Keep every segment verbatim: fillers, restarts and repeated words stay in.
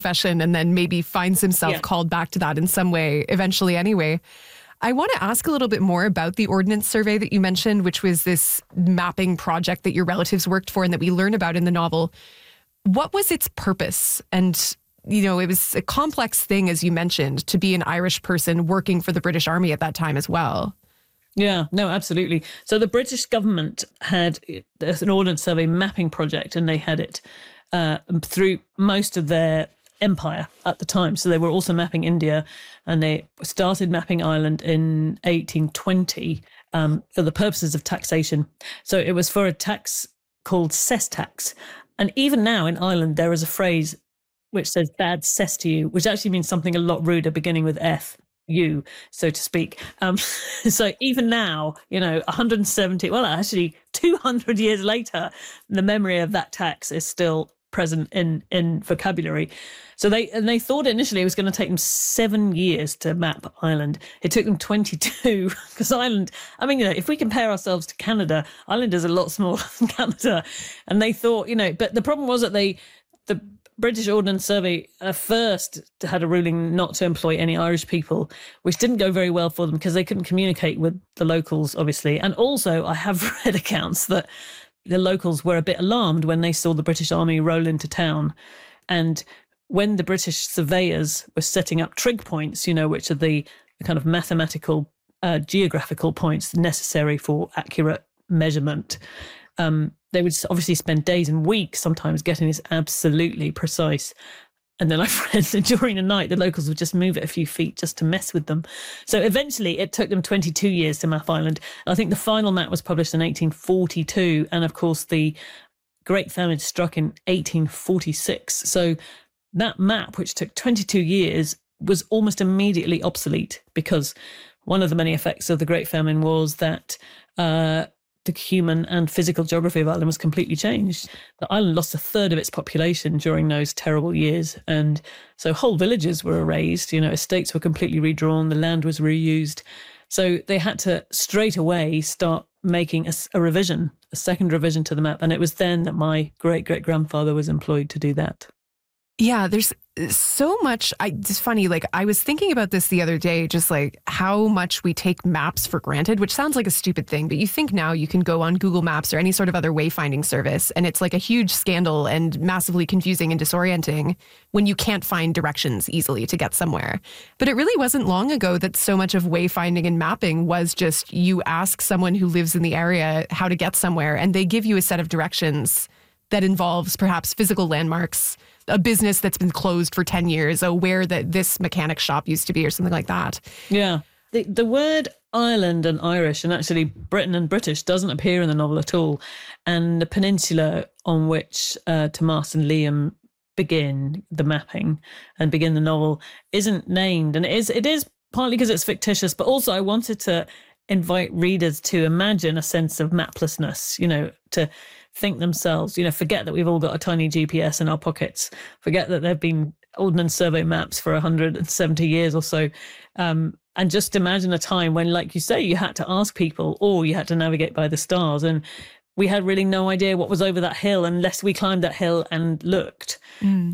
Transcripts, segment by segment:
profession and then maybe finds himself Yeah. called back to that in some way eventually anyway. I want to ask a little bit more about the Ordnance Survey that you mentioned, which was this mapping project that your relatives worked for and that we learn about in the novel. What was its purpose? And, you know, it was a complex thing, as you mentioned, to be an Irish person working for the British Army at that time as well. Yeah, no, absolutely. So the British government had an Ordnance Survey mapping project, and they had it uh, through most of their empire at the time. So they were also mapping India, and they started mapping Ireland in eighteen twenty um, for the purposes of taxation. So it was for a tax called cess tax. And even now in Ireland, there is a phrase which says bad cess to you, which actually means something a lot ruder, beginning with F, you, so to speak. Um, so even now, you know, one hundred seventy, well, actually two hundred years later, the memory of that tax is still present in, in vocabulary. So they and they thought initially it was going to take them seven years to map Ireland. It took them twenty-two, because Ireland, I mean, you know, if we compare ourselves to Canada, Ireland is a lot smaller than Canada. And they thought, you know, but the problem was that they, the British Ordnance Survey uh, first had a ruling not to employ any Irish people, which didn't go very well for them because they couldn't communicate with the locals, obviously. And also, I have read accounts that the locals were a bit alarmed when they saw the British Army roll into town. And when the British surveyors were setting up trig points, you know, which are the, the kind of mathematical, uh, geographical points necessary for accurate measurement, um, they would obviously spend days and weeks sometimes getting this absolutely precise. And then I've read that during the night, the locals would just move it a few feet just to mess with them. So eventually it took them twenty-two years to map Ireland. I think the final map was published in eighteen forty-two. And of course, the Great Famine struck in eighteen forty-six. So that map, which took twenty-two years, was almost immediately obsolete, because one of the many effects of the Great Famine was that uh, the human and physical geography of Ireland was completely changed. The island lost a third of its population during those terrible years. And so whole villages were erased, you know, estates were completely redrawn, the land was reused. So they had to straight away start making a, a revision, a second revision to the map. And it was then that my great-great-grandfather was employed to do that. Yeah, there's so much. I, it's funny, like I was thinking about this the other day, just like how much we take maps for granted, which sounds like a stupid thing, but you think now you can go on Google Maps or any sort of other wayfinding service, and it's like a huge scandal and massively confusing and disorienting when you can't find directions easily to get somewhere. But it really wasn't long ago that so much of wayfinding and mapping was just you ask someone who lives in the area how to get somewhere, and they give you a set of directions that involves perhaps physical landmarks, a business that's been closed for ten years, oh, where that this mechanic shop used to be or something like that. Yeah. The, the word Ireland and Irish, and actually Britain and British, doesn't appear in the novel at all. And the peninsula on which uh, Tomas and Liam begin the mapping and begin the novel isn't named. And it is, it is partly because it's fictitious, but also I wanted to invite readers to imagine a sense of maplessness, you know, to think themselves, you know, forget that we've all got a tiny G P S in our pockets, forget that there have been Ordnance Survey maps for one hundred seventy years or so, um, and just imagine a time when, like you say, you had to ask people or you had to navigate by the stars, and we had really no idea what was over that hill unless we climbed that hill and looked. Mm.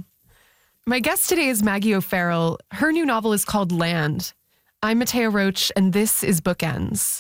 My guest today is Maggie O'Farrell. Her new novel is called Land. I'm Matea Roach, and this is Bookends.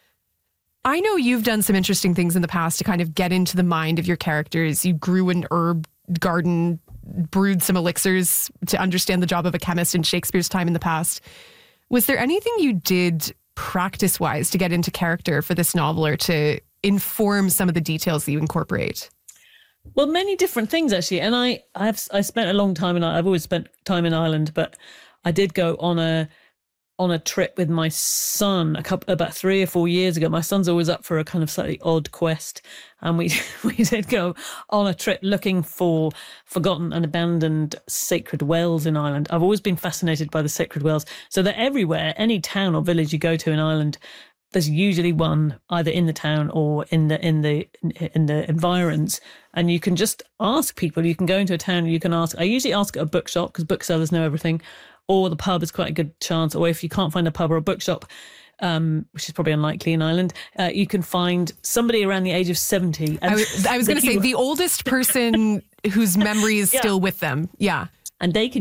I know you've done some interesting things in the past to kind of get into the mind of your characters. You grew an herb garden, brewed some elixirs to understand the job of a chemist in Shakespeare's time in the past. Was there anything you did practice-wise to get into character for this novel or to inform some of the details that you incorporate? Well, many different things, actually. And I I've I spent a long time in I've always spent time in Ireland, but I did go on a on a trip with my son a couple about three or four years ago. My son's always up for a kind of slightly odd quest, and we we did go on a trip looking for forgotten and abandoned sacred wells in Ireland. I've always been fascinated by the sacred wells. So they're everywhere. Any town or village you go to in Ireland, there's usually one either in the town or in the in the in the environs, and you can just ask people. You can go into a town and you can ask. I usually ask at a bookshop because booksellers know everything. Or the pub is quite a good chance. Or if you can't find a pub or a bookshop, um, which is probably unlikely in Ireland, uh, you can find somebody around the age of seventy. And I was, I was going to say the oldest person whose memory is yeah. still with them. Yeah. and they can